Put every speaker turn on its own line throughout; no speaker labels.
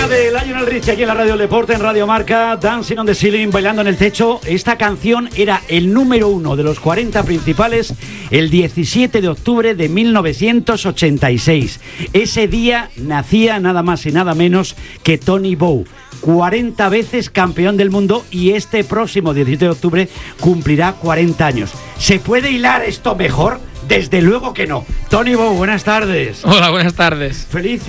de Lionel Richie aquí en la Radio del Deporte, en Radio Marca. Dancing on the Ceiling, bailando en el techo. Esta canción era el número 1 de los 40 principales el 17 de octubre de 1986. Ese día nacía nada más y nada menos que Tony Bow, 40 veces campeón del mundo, y este próximo 17 de octubre cumplirá 40 años. ¿Se puede hilar esto mejor? Desde luego que no. Tony Bow, buenas tardes.
Hola, buenas tardes.
Feliz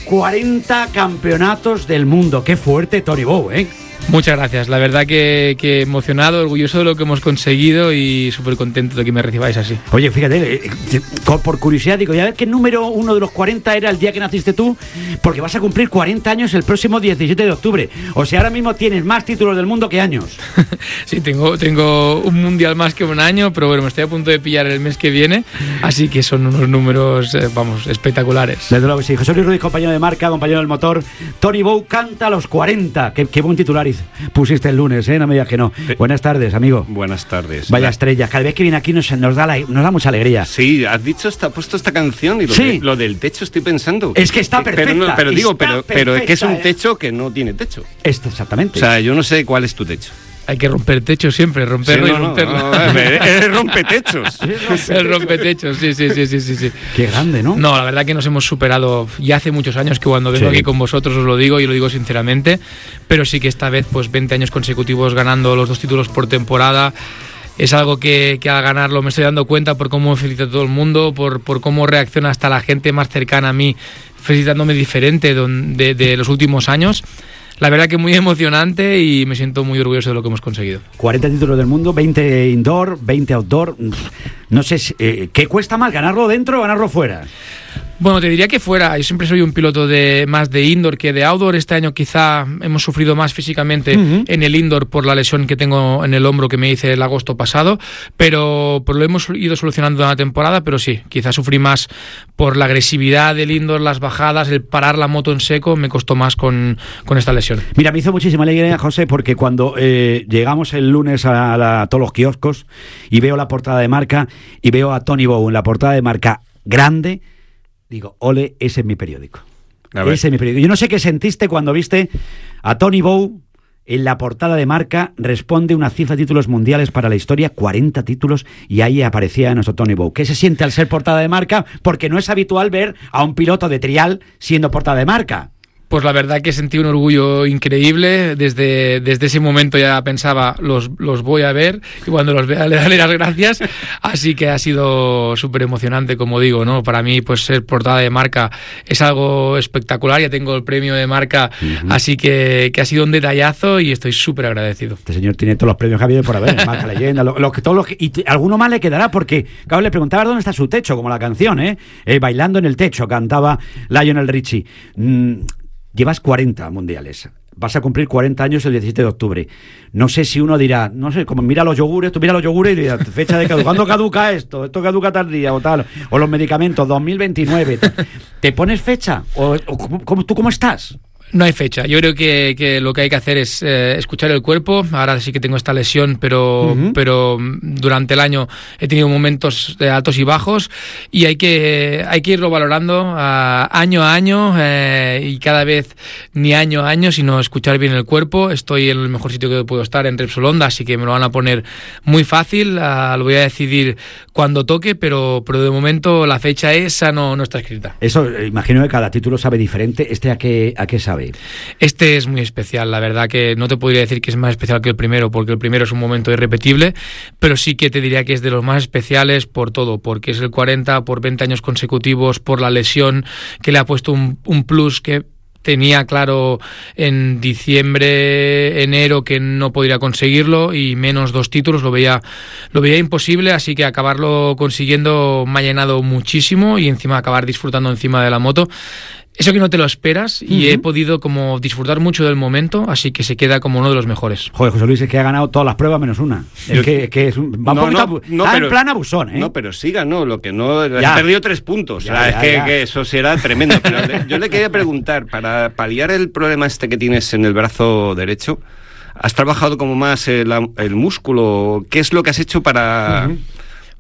40 campeonatos del mundo. Qué fuerte, Tony Bow, ¿eh?
Muchas gracias. La verdad que emocionado, orgulloso de lo que hemos conseguido y súper contento de que me recibáis así.
Oye, fíjate, por curiosidad, digo, ya ves que el número 1 de los 40 era el día que naciste tú, porque vas a cumplir 40 años el próximo 17 de octubre. O sea, ahora mismo tienes más títulos del mundo que años.
Sí, tengo un mundial más que un año, pero bueno, me estoy a punto de pillar el mes que viene, así que son unos números, espectaculares.
Desde luego que sí. José Luis Ruiz, compañero de marca, compañero del motor. Tony Bow canta a los 40. Qué buen titular pusiste el lunes, no me digas que no. Sí. Buenas tardes, amigo.
Buenas tardes.
Vaya estrella, cada vez que viene aquí nos da mucha alegría.
Sí, has puesto esta canción y lo del techo estoy pensando.
Es que está perfecta.
Pero es que es un techo que no tiene techo.
Exactamente.
O sea, yo no sé cuál es tu techo.
Hay que romper techo siempre, romperlo y romperlo.
Es rompetechos.
El rompetechos, sí.
Qué grande, ¿no?
No, la verdad que nos hemos superado ya hace muchos años, que cuando vengo aquí con vosotros os lo digo y lo digo sinceramente, pero sí que esta vez, pues 20 años consecutivos ganando los 2 títulos por temporada. Es algo que al ganarlo me estoy dando cuenta por cómo felicita a todo el mundo, por cómo reacciona hasta la gente más cercana a mí, felicitándome diferente de los últimos años. La verdad que muy emocionante y me siento muy orgulloso de lo que hemos conseguido. 40
títulos del mundo, 20 indoor, 20 outdoor. No sé, ¿qué cuesta más, ganarlo dentro o ganarlo fuera?
Bueno, te diría que fuera. Yo siempre soy un piloto más de indoor que de outdoor. Este año quizá hemos sufrido más físicamente en el indoor por la lesión que tengo en el hombro que me hice el agosto pasado, pero lo hemos ido solucionando en la temporada, pero sí, quizá sufrí más por la agresividad del indoor, las bajadas, el parar la moto en seco, me costó más con esta lesión.
Mira, me hizo muchísima alegría, José, porque cuando llegamos el lunes a todos los kioscos y veo la portada de marca y veo a Tony Bow en la portada de marca grande, digo, ole, ese es mi periódico. Ese es mi periódico. Yo no sé qué sentiste cuando viste a Tony Bow en la portada de marca. Responde una cifra de títulos mundiales para la historia, 40 títulos, y ahí aparecía nuestro Tony Bow. ¿Qué se siente al ser portada de marca? Porque no es habitual ver a un piloto de trial siendo portada de marca.
Pues la verdad que sentí un orgullo increíble. Desde ese momento ya pensaba, los voy a ver, y cuando los vea le daré las gracias. Así que ha sido súper emocionante, como digo, ¿no? Para mí, pues ser portada de marca es algo espectacular. Ya tengo el premio de marca, así que ha sido un detallazo y estoy súper agradecido.
Este señor tiene todos los premios que ha habido por haber, marca leyenda, y alguno más le quedará, porque, claro, le preguntaba dónde está su techo, como la canción, Bailando en el techo, cantaba Lionel Richie. Llevas 40 mundiales. Vas a cumplir 40 años el 17 de octubre. No sé si uno dirá, no sé, como mira los yogures, tú mira los yogures y dirás, fecha de caducidad. ¿Cuándo caduca esto? Esto caduca tal día o tal. O los medicamentos, 2029. ¿Te pones fecha? ¿O tú cómo estás?
No hay fecha. Yo creo que lo que hay que hacer es escuchar el cuerpo. Ahora sí que tengo esta lesión, pero durante el año he tenido momentos de altos y bajos, y hay que irlo valorando año a año, y cada vez ni año a año, sino escuchar bien el cuerpo. Estoy en el mejor sitio que puedo estar, en Repsol Honda, así que me lo van a poner muy fácil. Lo voy a decidir cuando toque, pero de momento la fecha esa no está escrita.
Eso, imagino que cada título sabe diferente. ¿A qué sabe?
Este es muy especial, la verdad que no te podría decir que es más especial que el primero, porque el primero es un momento irrepetible, pero sí que te diría que es de los más especiales por todo, porque es el 40, por 20 años consecutivos, por la lesión que le ha puesto un plus que tenía claro en diciembre, enero, que no podría conseguirlo, y menos 2 títulos lo veía imposible, así que acabarlo consiguiendo me ha llenado muchísimo, y encima acabar disfrutando encima de la moto. Eso que no te lo esperas, y he podido como disfrutar mucho del momento, así que se queda como uno de los mejores.
Joder, José Luis, es que ha ganado todas las pruebas menos una. Es que es un... en plan abusón, ¿eh?
No, pero sí ganó, lo que no... Ha perdido 3 puntos. Que eso será tremendo. Pero yo le quería preguntar, para paliar el problema este que tienes en el brazo derecho, ¿has trabajado como más el músculo? ¿Qué es lo que has hecho para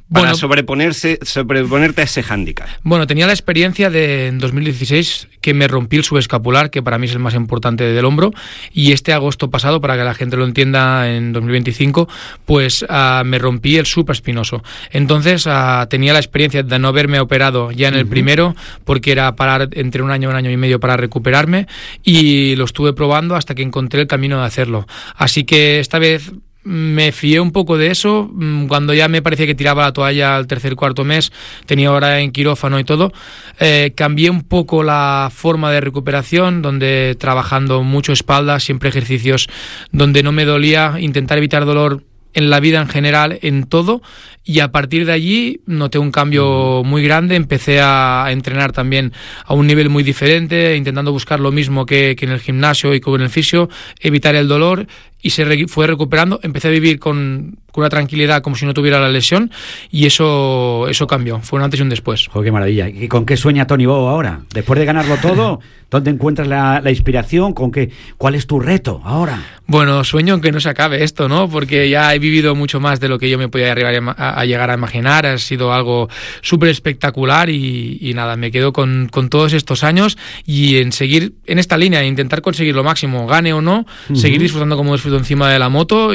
para sobreponerte a ese hándicap?
Bueno, tenía la experiencia en 2016 que me rompí el subescapular, que para mí es el más importante del hombro, y este agosto pasado, para que la gente lo entienda, en 2025, pues me rompí el supraespinoso. Entonces tenía la experiencia de no haberme operado ya en el primero, porque era parar entre un año y medio para recuperarme, y lo estuve probando hasta que encontré el camino de hacerlo. Así que esta vez me fié un poco de eso. Cuando ya me parecía que tiraba la toalla al tercer, cuarto mes, tenía hora en quirófano y todo, cambié un poco la forma de recuperación, donde trabajando mucho espalda, siempre ejercicios donde no me dolía, intentar evitar dolor en la vida en general, en todo, y a partir de allí noté un cambio muy grande. Empecé a entrenar también a un nivel muy diferente, intentando buscar lo mismo que en el gimnasio y con el fisio, evitar el dolor, y se fue recuperando. Empecé a vivir con una tranquilidad como si no tuviera la lesión, y eso cambió, fue un antes y un después.
¡Joder, qué maravilla! ¿Y con qué sueña Tony Bow ahora? Después de ganarlo todo, ¿dónde encuentras la inspiración? ¿Cuál es tu reto ahora?
Bueno, sueño en que no se acabe esto, ¿no? Porque ya he vivido mucho más de lo que yo me podía a llegar a imaginar. Ha sido algo súper espectacular y nada, me quedo con todos estos años y en seguir en esta línea, intentar conseguir lo máximo, gane o no, seguir disfrutando como disfruto encima de la moto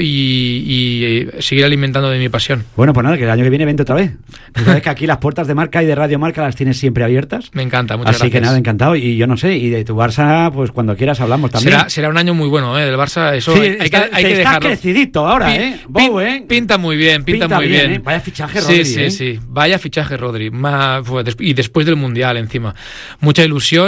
y seguir alimentando de mi pasión.
Bueno, pues nada, que el año que viene vente otra vez. Tú sabes que aquí las puertas de Marca y de Radio Marca las tienes siempre abiertas.
Me encanta, muchas gracias.
Así que nada, encantado. Y yo no sé, y de tu Barça, pues cuando quieras hablamos también.
Será un año muy bueno, del Barça, eso
sí,
hay que dejarlo.
Estás crecidito ahora,
Pinta muy bien, pinta muy bien.
Vaya fichaje, Rodri.
Sí, vaya fichaje, Rodri. Y después del Mundial, encima. Mucha ilusión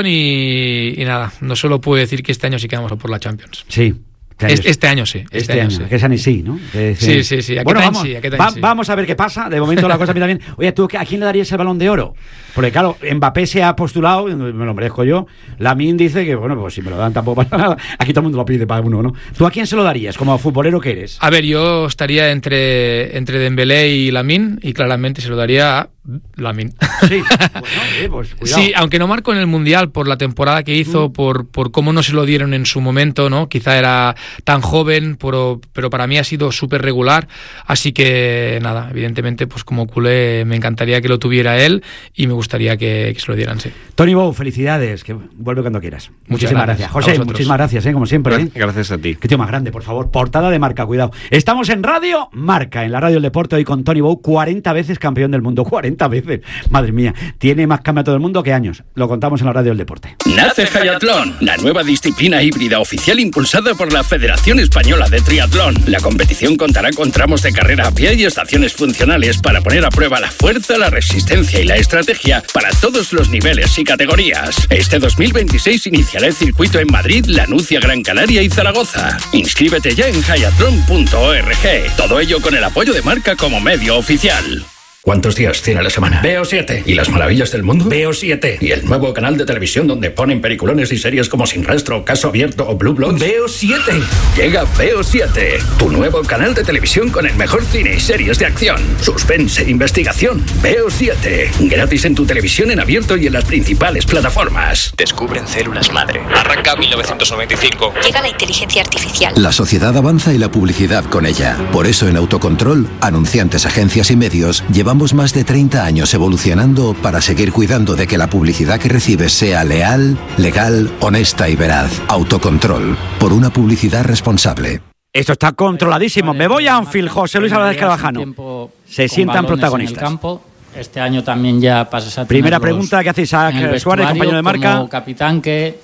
y nada, no solo puedo decir que este año sí que vamos a por la Champions.
Sí.
Este año sí.
Este año sí. Que sean y sí, ¿no?
Sí.
Bueno, vamos a ver qué pasa. De momento la cosa pinta bien. Oye, ¿tú a quién le darías el Balón de Oro? Porque claro, Mbappé se ha postulado, me lo merezco yo. Lamine dice que, bueno, pues si me lo dan tampoco pasa nada. Aquí todo el mundo lo pide para uno, ¿no? ¿Tú a quién se lo darías, como futbolero que eres?
A ver, yo estaría entre Dembélé y Lamine, y claramente se lo daría a Lamine.
Sí, pues cuidado.
Sí, aunque no marcó en el Mundial por la temporada que hizo, por cómo no se lo dieron en su momento, ¿no? Quizá era tan joven, pero para mí ha sido súper regular, así que nada, evidentemente, pues como culé me encantaría que lo tuviera él y me gustaría que se lo dieran, sí.
Tony Bow, felicidades, que vuelve cuando quieras. Muchísimas gracias. José, muchísimas gracias, como siempre.
Gracias a ti.
Qué tío más grande, por favor. Portada de Marca, cuidado. Estamos en Radio Marca, en la radio del deporte, hoy con Tony Bow, 40 veces campeón del mundo, 40 veces. Madre mía, tiene más campeonato del mundo que años. Lo contamos en la radio del deporte.
Nace Hayatlón, la nueva disciplina híbrida oficial impulsada por la Federación Española de Triatlón. La competición contará con tramos de carrera a pie y estaciones funcionales para poner a prueba la fuerza, la resistencia y la estrategia para todos los niveles y categorías. Este 2026 iniciará el circuito en Madrid, La Nucia, Gran Canaria y Zaragoza. Inscríbete ya en hayatlon.org. Todo ello con el apoyo de Marca como medio oficial. ¿Cuántos días tiene la semana? Veo 7. ¿Y las maravillas del mundo? Veo 7. ¿Y el nuevo canal de televisión donde ponen peliculones y series como Sin Rastro, Caso Abierto o Blue Bloods? Veo 7. Llega Veo 7, tu nuevo canal de televisión con el mejor cine y series de acción, suspense e investigación. Veo 7. Gratis en tu televisión en abierto y en las principales plataformas.
Descubren células madre. Arranca 1995.
Llega la inteligencia artificial.
La sociedad avanza y la publicidad con ella. Por eso en Autocontrol, anunciantes, agencias y medios, llevamos más de 30 años evolucionando para seguir cuidando de que la publicidad que recibes sea leal, legal, honesta y veraz. Autocontrol, por una publicidad responsable.
Esto está controladísimo. Me voy a Anfield, José Luis Álvarez Carvajano. Se sientan protagonistas.
En el campo. Este año también ya pasas a tener
primera pregunta que hace Isaac Suárez, compañero de Marca.
Como capitán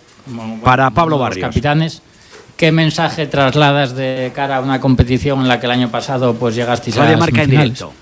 para Pablo Barrios.
Capitanes. ¿Qué mensaje trasladas de cara a una competición en la que el año pasado pues llegasteis a las
Marca en directo?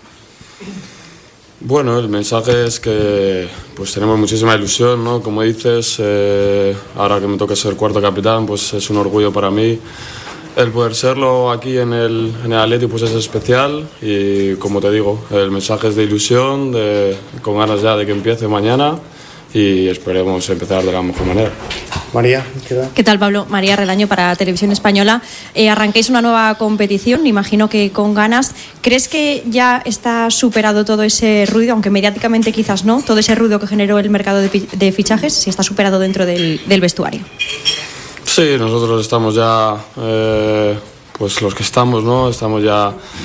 Bueno, el mensaje es que pues tenemos muchísima ilusión, ¿no? Como dices, ahora que me toca ser cuarto capitán, pues es un orgullo para mí. El poder serlo aquí en el Atleti pues es especial y, como te digo, el mensaje es de ilusión, con ganas ya de que empiece mañana y esperemos empezar de la mejor manera.
María, ¿qué tal, Pablo? María Relaño para Televisión Española. Arranquéis una nueva competición, imagino que con ganas. ¿Crees que ya está superado todo ese ruido, aunque mediáticamente quizás no, todo ese ruido que generó el mercado de fichajes, si está superado dentro del vestuario?
Sí, nosotros estamos ya, pues los que estamos, ¿no? Estamos ya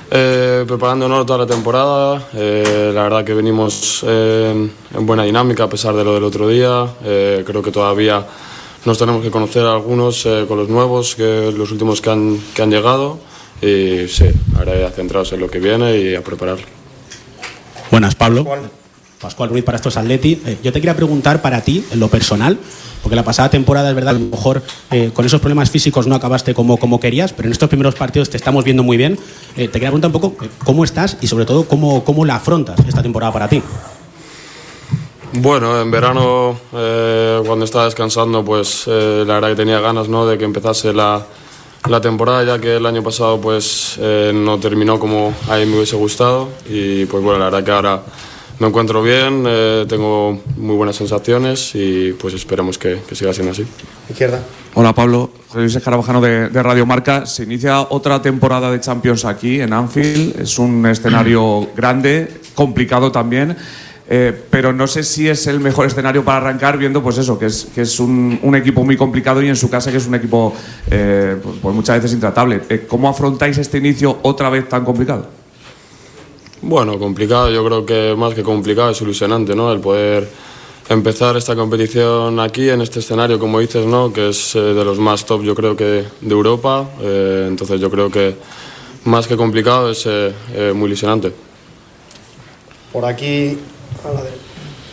Preparándonos toda la temporada. La verdad que venimos en buena dinámica a pesar de lo del otro día. Creo que todavía nos tenemos que conocer a algunos con los nuevos, los últimos que han llegado. Y sí, ahora ya centrados en lo que viene y a prepararlo.
Buenas, Pablo. Pascual Ruiz para estos Atleti. Yo te quería preguntar para ti, en lo personal, porque la pasada temporada es verdad, a lo mejor con esos problemas físicos no acabaste como querías, pero en estos primeros partidos te estamos viendo muy bien. Te quería preguntar un poco cómo estás y sobre todo cómo la afrontas esta temporada para ti.
Bueno, en verano cuando estaba descansando, pues la verdad que tenía ganas, ¿no?, de que empezase la temporada, ya que el año pasado pues no terminó como a mí me hubiese gustado, y pues bueno, la verdad que ahora me encuentro bien, tengo muy buenas sensaciones y pues esperemos que siga siendo así.
Izquierda.
Hola Pablo, soy Luis Escarabajano de Radio Marca. Se inicia otra temporada de Champions aquí en Anfield. Es un escenario grande, complicado también, pero no sé si es el mejor escenario para arrancar, viendo pues eso, que es un equipo muy complicado y en su casa que es un equipo pues muchas veces intratable. ¿Cómo afrontáis este inicio otra vez tan complicado?
Bueno, complicado, yo creo que más que complicado es ilusionante, ¿no?, el poder empezar esta competición aquí en este escenario, como dices, ¿no?, que es de los más top, yo creo que de Europa. Entonces yo creo que más que complicado es muy ilusionante.
Por aquí a la derecha.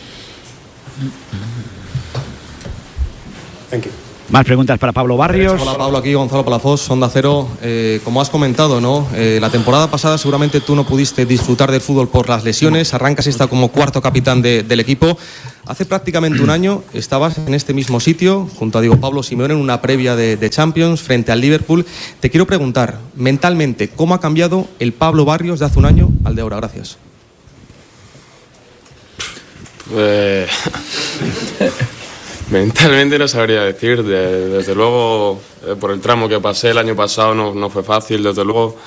Thank you.
Más preguntas para Pablo Barrios.
Hola Pablo, aquí Gonzalo Palafox, Onda Cero. Como has comentado, ¿no?, la temporada pasada seguramente tú no pudiste disfrutar del fútbol por las lesiones. Arrancas esta como cuarto capitán del equipo. Hace prácticamente un año estabas en este mismo sitio junto a Diego Pablo Simeone en una previa de Champions frente al Liverpool. Te quiero preguntar, mentalmente, ¿cómo ha cambiado el Pablo Barrios de hace un año al de ahora? Gracias.
Mentalmente no sabría decir, desde luego por el tramo que pasé el año pasado no fue fácil, desde luego.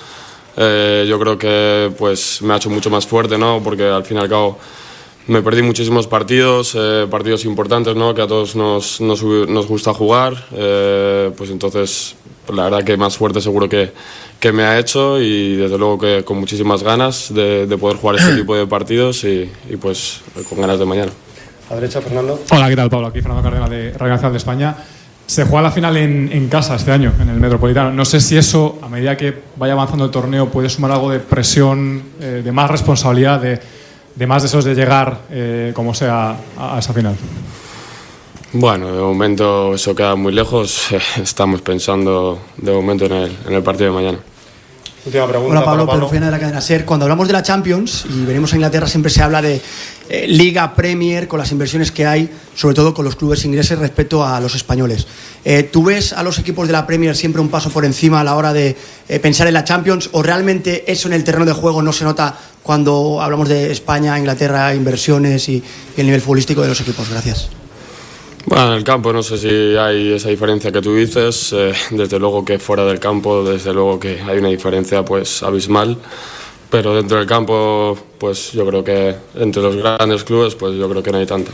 Yo creo que pues me ha hecho mucho más fuerte, ¿no?, porque al fin y al cabo me perdí muchísimos partidos importantes, ¿no?, que a todos nos gusta jugar, pues entonces la verdad que más fuerte seguro que me ha hecho, y desde luego que con muchísimas ganas de poder jugar este tipo de partidos y pues con ganas de mañana.
A la derecha, Fernando.
Hola, ¿qué tal, Pablo? Aquí Fernando Cárdenas de Radio Nacional de España. Se juega la final en casa este año, en el Metropolitano. No sé si eso, a medida que vaya avanzando el torneo, puede sumar algo de presión, de más responsabilidad, de más deseos de llegar, como sea, a esa final.
Bueno, de momento eso queda muy lejos. Estamos pensando de momento en el partido de mañana.
Última pregunta.
Hola Pablo, Pedro Fiena de la cadena SER. Cuando hablamos de la Champions y venimos a Inglaterra, siempre se habla de Liga, Premier, con las inversiones que hay, sobre todo con los clubes ingleses respecto a los españoles. ¿Tú ves a los equipos de la Premier siempre un paso por encima a la hora de pensar en la Champions, o realmente eso en el terreno de juego no se nota cuando hablamos de España, Inglaterra, inversiones y el nivel futbolístico de los equipos? Gracias.
Bueno, en el campo no sé si hay esa diferencia que tú dices. Desde luego que fuera del campo, desde luego que hay una diferencia pues abismal. Pero dentro del campo, pues yo creo que entre los grandes clubes, pues yo creo que no hay tanta.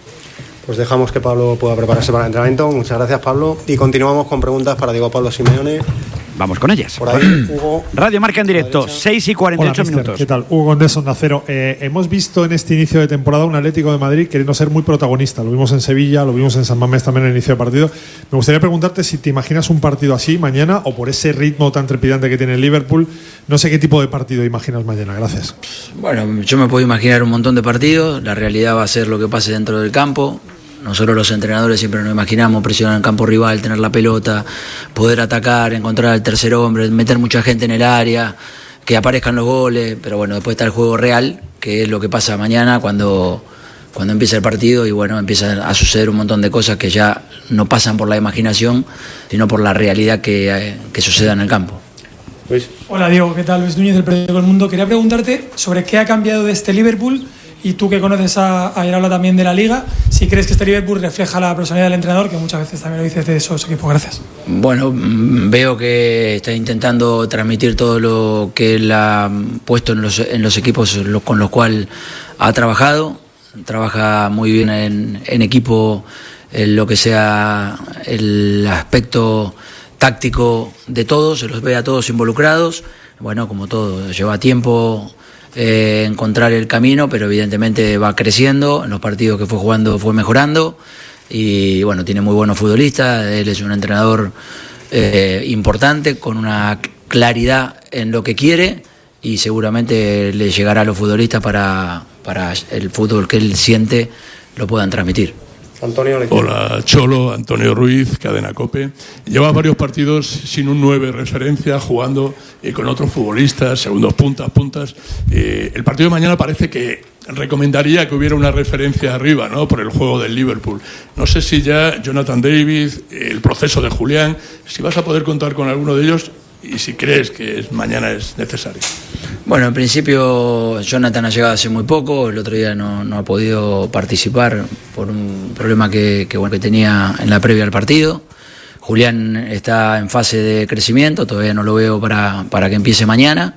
Pues dejamos que Pablo pueda prepararse para el entrenamiento. Muchas gracias, Pablo. Y continuamos con preguntas para Diego Pablo Simeone.
Vamos con ellas.
Por ahí, Hugo.
Radio Marca en directo, 6:48 minutos.
¿Qué tal? Hugo Condés, Onda Cero. Hemos visto en este inicio de temporada un Atlético de Madrid queriendo ser muy protagonista. Lo vimos en Sevilla, lo vimos en San Mamés también en el inicio de partido. Me gustaría preguntarte si te imaginas un partido así mañana, o por ese ritmo tan trepidante que tiene el Liverpool. No sé qué tipo de partido imaginas mañana. Gracias.
Bueno, yo me puedo imaginar un montón de partidos. La realidad va a ser lo que pase dentro del campo. Nosotros los entrenadores siempre nos imaginamos presionar en el campo rival, tener la pelota, poder atacar, encontrar al tercer hombre, meter mucha gente en el área, que aparezcan los goles, pero bueno, después está el juego real, que es lo que pasa mañana cuando empieza el partido, y bueno, empiezan a suceder un montón de cosas que ya no pasan por la imaginación, sino por la realidad que suceda en el campo.
Luis.
Hola Diego, ¿qué tal? Luis Núñez del Periódico El Mundo. Quería preguntarte sobre qué ha cambiado de este Liverpool, y tú que conoces a Iraola también de la Liga, si crees que este Liverpool refleja la personalidad del entrenador, que muchas veces también lo dices de esos equipos. Gracias.
Bueno, veo que está intentando transmitir todo lo que él ha puesto en los equipos con los cuales ha trabajado. Trabaja muy bien en equipo, en lo que sea el aspecto táctico de todos, se los ve a todos involucrados. bueno, como todo, lleva tiempo encontrar el camino, pero evidentemente va creciendo. En los partidos que fue jugando fue mejorando y bueno, tiene muy buenos futbolistas. Él es un entrenador importante, con una claridad en lo que quiere, y seguramente le llegará a los futbolistas para el fútbol que él siente lo puedan transmitir.
Antonio.
Hola Cholo, Antonio Ruiz, Cadena COPE. Lleva varios partidos sin un 9 referencia, jugando con otros futbolistas, segundos puntas. El partido de mañana parece que recomendaría que hubiera una referencia arriba, ¿no?, por el juego del Liverpool. No sé si ya Jonathan David, el proceso de Julián, si vas a poder contar con alguno de ellos y si crees que mañana es necesario.
Bueno, en principio Jonathan ha llegado hace muy poco, el otro día no ha podido participar por un problema que tenía en la previa al partido. Julián está en fase de crecimiento, todavía no lo veo para que empiece mañana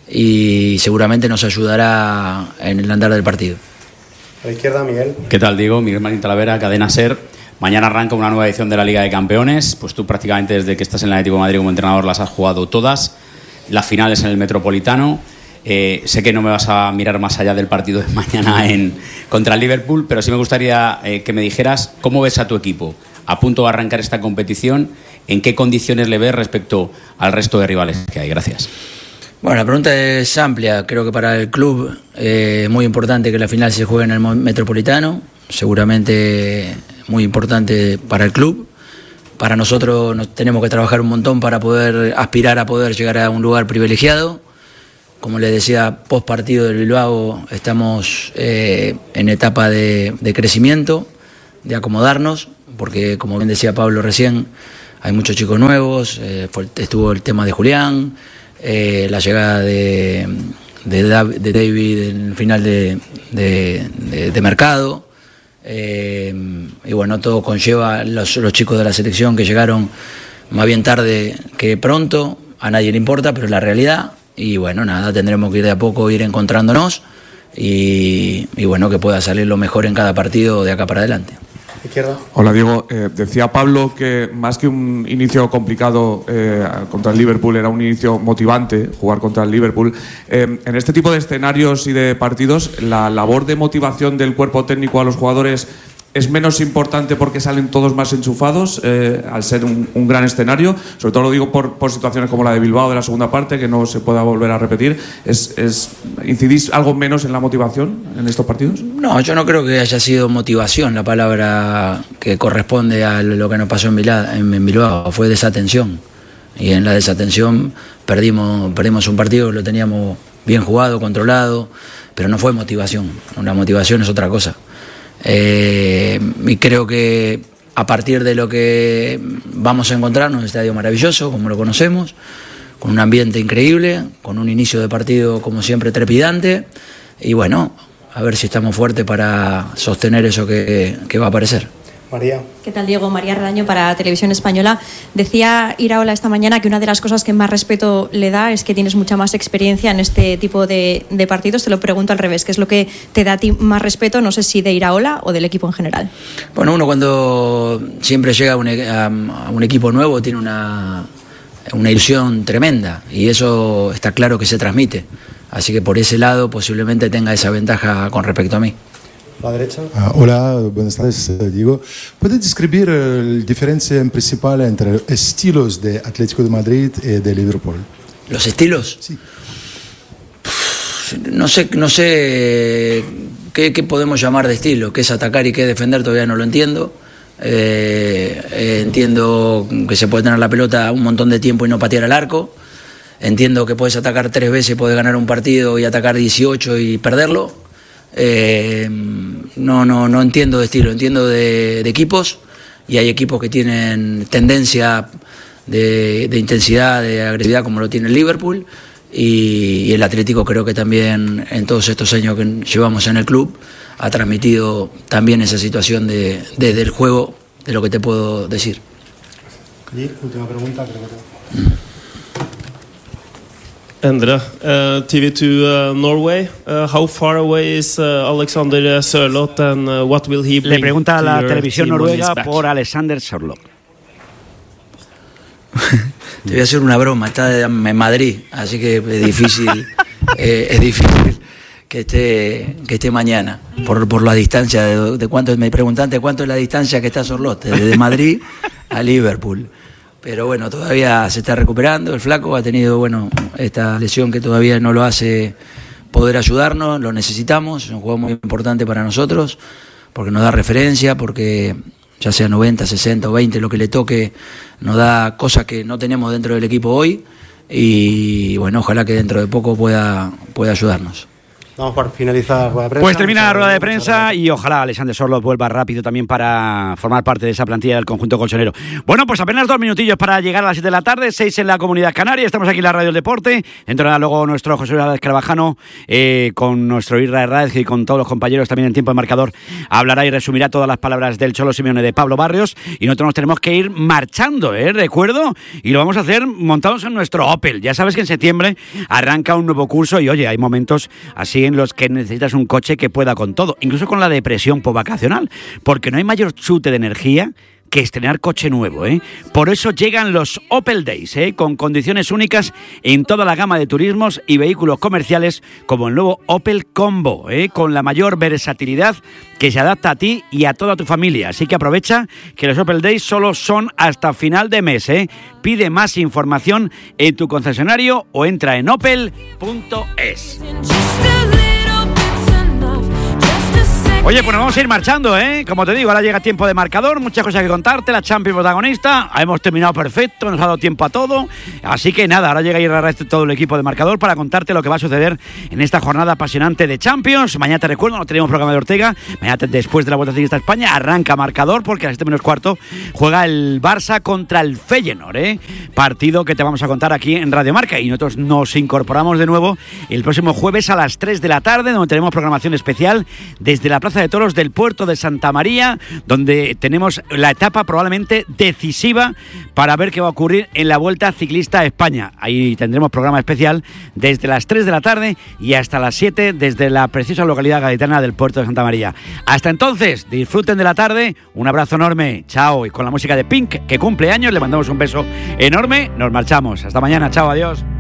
y seguramente nos ayudará en el andar del partido.
A la izquierda, Miguel.
¿Qué tal, Diego? Miguel Marín Talavera, Cadena SER. Mañana arranca una nueva edición de la Liga de Campeones. Pues tú prácticamente desde que estás en el Atlético de Madrid como entrenador las has jugado todas. Las finales en el Metropolitano. Sé que no me vas a mirar más allá del partido de mañana contra el Liverpool, pero sí me gustaría que me dijeras cómo ves a tu equipo a punto de arrancar esta competición, en qué condiciones le ves respecto al resto de rivales que hay. Gracias.
Bueno, la pregunta es amplia. Creo que para el club es muy importante que la final se juegue en el Metropolitano. Seguramente muy importante para el club. Para nosotros nos tenemos que trabajar un montón para poder aspirar a poder llegar a un lugar privilegiado. Como les decía, post partido del Bilbao estamos en etapa de crecimiento, de acomodarnos, porque como bien decía Pablo recién, hay muchos chicos nuevos, estuvo el tema de Julián, la llegada de David en el final de mercado, y bueno, todo conlleva los chicos de la selección que llegaron más bien tarde que pronto, a nadie le importa, pero es la realidad. Y bueno, nada, tendremos que ir de a poco, ir encontrándonos y bueno, que pueda salir lo mejor en cada partido de acá para adelante.
Izquierda.
Hola Diego, decía Pablo que más que un inicio complicado contra el Liverpool era un inicio motivante jugar contra el Liverpool. En este tipo de escenarios y de partidos, la labor de motivación del cuerpo técnico a los jugadores es menos importante porque salen todos más enchufados al ser un gran escenario. Sobre todo lo digo por situaciones como la de Bilbao de la segunda parte, que no se pueda volver a repetir. ¿Incidís algo menos en la motivación en estos partidos?
No, yo no creo que haya sido motivación la palabra que corresponde a lo que nos pasó en Bilbao. Fue desatención. Y en la desatención perdimos un partido que lo teníamos bien jugado, controlado, pero no fue motivación. La motivación es otra cosa. Y creo que a partir de lo que vamos a encontrarnos, un estadio maravilloso como lo conocemos, con un ambiente increíble, con un inicio de partido como siempre trepidante, y bueno, a ver si estamos fuertes para sostener eso que va a aparecer.
María.
¿Qué tal, Diego? María Redaño para Televisión Española. Decía Iraola esta mañana que una de las cosas que más respeto le da es que tienes mucha más experiencia en este tipo de partidos. Te lo pregunto al revés, ¿qué es lo que te da a ti más respeto? No sé si de Iraola o del equipo en general.
Bueno, uno cuando siempre llega a un equipo nuevo tiene una ilusión tremenda y eso está claro que se transmite. Así que por ese lado posiblemente tenga esa ventaja con respecto a mí.
La derecha.
Hola, buenas tardes, Diego. ¿Puedes describir la diferencia principal entre estilos de Atlético de Madrid y de Liverpool?
¿Los estilos?
Sí.
No sé qué podemos llamar de estilo, qué es atacar y qué defender, todavía no lo entiendo. Entiendo que se puede tener la pelota un montón de tiempo y no patear al arco. Entiendo que puedes atacar 3 veces, puedes ganar un partido y atacar 18 y perderlo. No entiendo de estilo, entiendo de equipos, y hay equipos que tienen tendencia de intensidad, de agresividad, como lo tiene el Liverpool, y el Atlético creo que también en todos estos años que llevamos en el club ha transmitido también esa situación del juego, de lo que te puedo decir.
Y última pregunta, creo que...
Endre, TV2 Norway. How far away is Alexander Sørloth and what will he bring?
Le pregunta a la televisión noruega por Alexander Sørloth.
Te voy a hacer una broma, está en Madrid, así que es difícil que esté mañana, por la distancia de cuánto. Me preguntaste cuánto es la distancia que está Sorlote, desde Madrid a Liverpool. Pero bueno, todavía se está recuperando, el flaco ha tenido, esta lesión que todavía no lo hace poder ayudarnos, lo necesitamos, es un juego muy importante para nosotros, porque nos da referencia, porque ya sea 90, 60 o 20, lo que le toque, nos da cosas que no tenemos dentro del equipo hoy, y bueno, ojalá que dentro de poco pueda ayudarnos.
Vamos por finalizar la rueda de prensa.
Pues termina la rueda de prensa y ojalá Alexander Sorloth vuelva rápido también para formar parte de esa plantilla del conjunto colchonero. Bueno, pues apenas 2 minutillos para llegar a las 7 de la tarde, 6 en la Comunidad Canaria. Estamos aquí en la Radio del Deporte. Entrará luego nuestro José Luis Carvajano con nuestro Israel Raez y con todos los compañeros también en tiempo de marcador. Hablará y resumirá todas las palabras del Cholo Simeone de Pablo Barrios y nosotros nos tenemos que ir marchando, recuerdo, y lo vamos a hacer montados en nuestro Opel. Ya sabes que en septiembre arranca un nuevo curso y oye, hay momentos así en los que necesitas un coche que pueda con todo, incluso con la depresión postvacacional, porque no hay mayor chute de energía que estrenar coche nuevo, Por eso llegan los Opel Days, con condiciones únicas en toda la gama de turismos y vehículos comerciales, como el nuevo Opel Combo, con la mayor versatilidad que se adapta a ti y a toda tu familia. Así que aprovecha que los Opel Days solo son hasta final de mes, Pide más información en tu concesionario o entra en opel.es. Oye, pues nos vamos a ir marchando, Como te digo, ahora llega tiempo de marcador, muchas cosas que contarte, la Champions protagonista, hemos terminado perfecto, nos ha dado tiempo a todo, así que nada, ahora llega y arrastra todo el equipo de marcador para contarte lo que va a suceder en esta jornada apasionante de Champions. Mañana te recuerdo, no tenemos programa de Ortega, mañana después de la Vuelta Ciclista a España arranca marcador porque a las 7:15 juega el Barça contra el Feyenoord, partido que te vamos a contar aquí en Radio Marca, y nosotros nos incorporamos de nuevo el próximo jueves a las 3 de la tarde, donde tenemos programación especial desde la Plaza de Toros del Puerto de Santa María, donde tenemos la etapa probablemente decisiva para ver qué va a ocurrir en la Vuelta Ciclista a España. Ahí tendremos programa especial desde las 3 de la tarde y hasta las 7 desde la preciosa localidad gaditana del Puerto de Santa María. Hasta entonces, disfruten de la tarde, un abrazo enorme, chao, y con la música de Pink, que cumple años, le mandamos un beso enorme, nos marchamos. Hasta mañana, chao, adiós.